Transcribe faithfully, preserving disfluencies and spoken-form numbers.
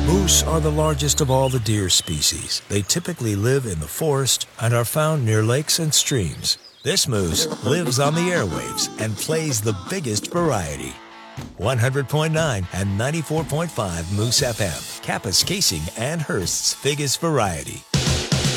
Moose are the largest of all the deer species. They typically live in the forest and are found near lakes and streams. This moose lives on the airwaves and plays the biggest variety. one hundred point nine and ninety-four point five Moose F M, Kapuskasing and Hearst's biggest variety.